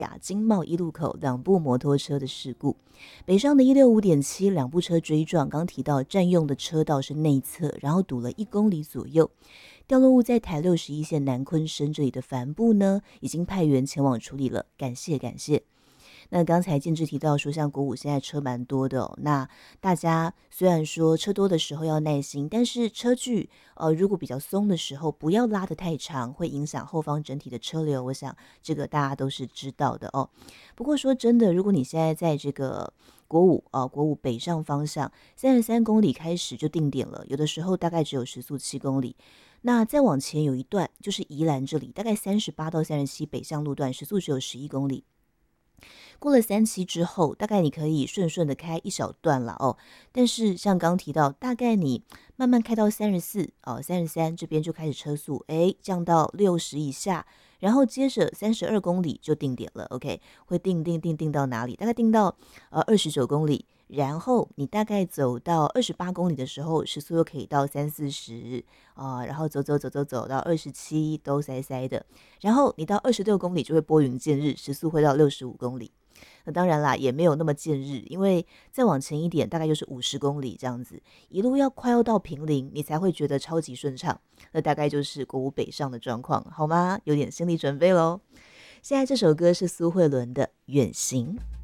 亚经贸一路口两部摩托车的事故，北上的165.7两部车追撞，刚提到占用的车道是内侧，然后堵了1公里左右。掉落物在台61线南昆生这里的帆布呢，已经派员前往处理了，感谢感谢。那刚才建志提到说，像国五现在车蛮多的哦，那大家虽然说车多的时候要耐心，但是车距如果比较松的时候，不要拉得太长，会影响后方整体的车流。我想这个大家都是知道的哦。不过说真的，如果你现在在这个国五北上方向33公里开始就定点了，有的时候大概只有时速7公里。那再往前有一段就是宜兰这里，大概38到37北向路段，时速只有11公里。过了37之后，大概你可以顺顺的开一小段了哦。但是像刚提到，大概你慢慢开到3433这边就开始车速降到60以下，然后接着32公里就定点了。OK， 会定到哪里？大概定到29公里。然后你大概走到28公里的时候，时速又可以到30-40然后走到27都塞塞的，然后你到26公里就会拨云见日，时速会到65公里。那当然啦，也没有那么见日，因为再往前一点，大概就是50公里这样子，一路快要到坪林，你才会觉得超级顺畅。那大概就是国五北上的状况，好吗？有点心理准备咯。现在这首歌是苏慧伦的《远行》。